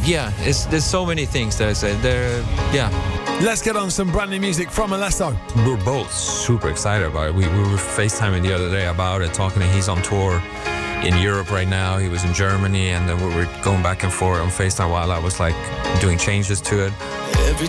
there's so many things that I said. Let's get on some brand new music from Alesso. We're both super excited about it. We were FaceTiming the other day about it, talking. He's on tour in Europe right now. He was in Germany, and then we were going back and forth on FaceTime while I was like doing changes to it.